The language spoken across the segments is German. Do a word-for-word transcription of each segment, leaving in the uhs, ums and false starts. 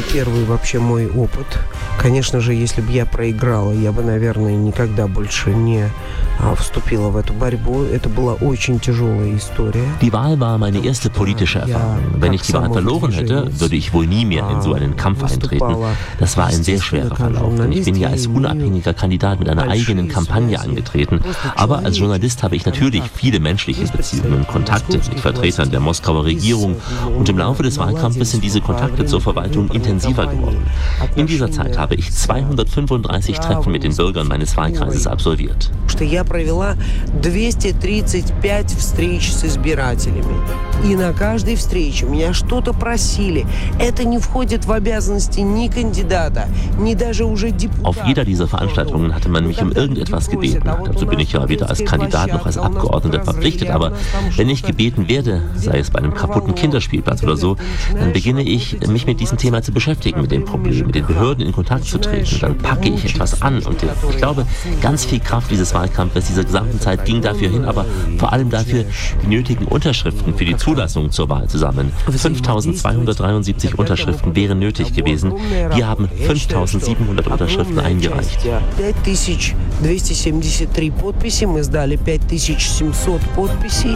первый вообще мой опыт. Конечно же, если бы я проиграла, я бы, наверное, никогда больше не а, вступила в эту борьбу. Это была очень тяжелая история. Die Wahl war meine erste politische Erfahrung. Wenn ich die Wahl verloren hätte, würde ich wohl nie mehr in so einen Kampf eintreten. Das war ein sehr schwerer Verlauf, denn ich bin ja als unabhängiger Kandidat mit einer eigenen Kampagne angetreten. Aber als Journalist habe ich natürlich viele menschliche Beziehungen und Kontakte mit Vertretern der Moskauer Regierung. Und im Laufe des Wahlkampfes sind diese Kontakte zur Verwaltung intensiver geworden. In dieser Zeit habe ich zweihundertfünfunddreißig Treffen mit den Bürgern meines Wahlkreises absolviert. Я провела двести тридцать пять встреч с избирателями. И на каждой встрече меня что-то просили. Это не входит в обязанности ни кандидата, ни даже уже депутата. Auf jeder dieser Veranstaltungen hatte man mich um irgendetwas gebeten. Dazu bin ich ja weder als Kandidat noch als Abgeordneter verpflichtet. Aber wenn ich gebeten werde, sei es bei einem kaputten Kinderspielplatz oder so, dann beginne ich, mich mit diesem Thema zu beschäftigen, mit dem Problem, mit den Behörden in Kontakt zu treten. Dann packe ich etwas an. Und ich glaube, ganz viel Kraft dieses Wahlkampfes dieser gesamten Zeit ging dafür hin, aber vor allem dafür, die nötigen Unterschriften für die Zulassung zur Wahl zu sammeln. fünftausendzweihundertdreiundsiebzig Unterschriften wären nötig gewesen. Wir haben fünftausendsiebenhundert Unterschriften eingereicht. пятьтысячдвестисемьдесят три подписи, мы сдали пять тысяч семьсот подписей.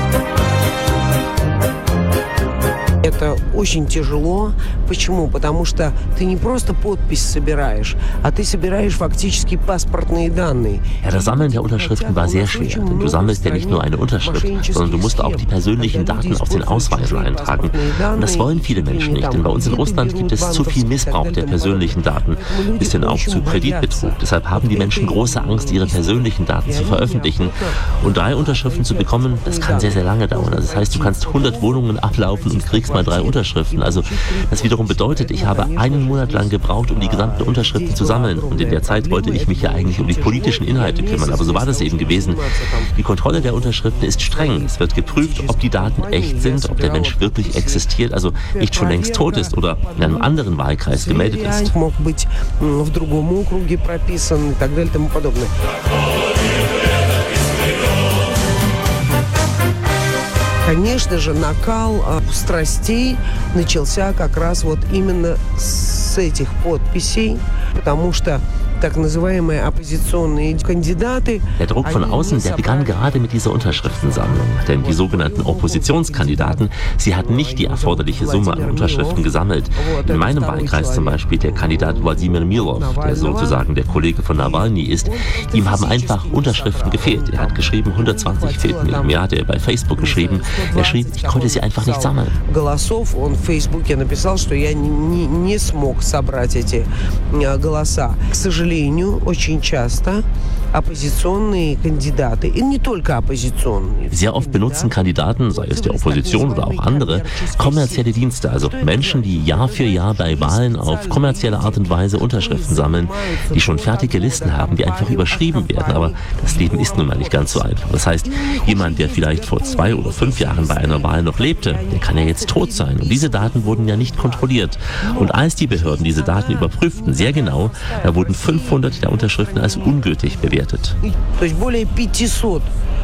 Это очень тяжело. Почему? Потому что ты не просто подпись собираешь, а ты собираешь фактически паспортные данные. Ja, das Sammeln der Unterschriften war sehr schwer, denn du sammelst ja nicht nur eine Unterschrift, sondern du musst auch die persönlichen Daten auf den Ausweisen eintragen. Und das wollen viele Menschen nicht, denn bei uns in Russland gibt es zu viel Missbrauch der persönlichen Daten, bis hin auch zu Kreditbetrug. Deshalb haben die Menschen große Angst, ihre persönlichen Daten zu veröffentlichen. Und drei Unterschriften zu bekommen, das kann sehr, sehr lange dauern. Also das heißt, du kannst hundert Wohnungen ablaufen und kriegst mal drei Unterschriften. Also das wiederum bedeutet, ich habe einen Monat lang gebraucht, um die gesamten Unterschriften zu sammeln. Und in der Zeit wollte ich mich ja eigentlich um die politischen Inhalte kümmern. Aber so war das eben gewesen. Die Kontrolle der Unterschriften ist streng. Es wird geprüft, ob die Daten echt sind, ob der Mensch wirklich existiert, also nicht schon längst tot ist oder in einem anderen Wahlkreis gemeldet ist. Конечно же, накал страстей начался как раз вот именно с этих подписей, потому что так называемые оппозиционные кандидаты. Der Druck von außen, der begann gerade mit dieser Unterschriftensammlung. Denn die sogenannten Oppositionskandidaten, sie hatten nicht die erforderliche Summe an Unterschriften gesammelt. In meinem Wahlkreis zum Beispiel der Kandidat Wladimir Milov, der sozusagen der Kollege von Nawalny ist, ihm haben einfach Unterschriften gefehlt. Er hat geschrieben, hundertzwanzig fehlten ihm. Ja, hat er bei Facebook geschrieben. Er schrieb, ich konnte sie einfach nicht sammeln. Голосов он в Фейсбуке написал, что я не, не смог собрать эти голоса. К сожалению, очень часто oppositionelle Kandidaten, und nicht nur oppositionelle. Sehr oft benutzen Kandidaten, sei es der Opposition oder auch andere, kommerzielle Dienste, also Menschen, die Jahr für Jahr bei Wahlen auf kommerzielle Art und Weise Unterschriften sammeln, die schon fertige Listen haben, die einfach überschrieben werden. Aber das Leben ist nun mal nicht ganz so einfach. Das heißt, jemand, der vielleicht vor zwei oder fünf Jahren bei einer Wahl noch lebte, der kann ja jetzt tot sein. Und diese Daten wurden ja nicht kontrolliert. Und als die Behörden diese Daten überprüften, sehr genau, da wurden fünfhundert der Unterschriften als ungültig bewertet. То есть более пятисот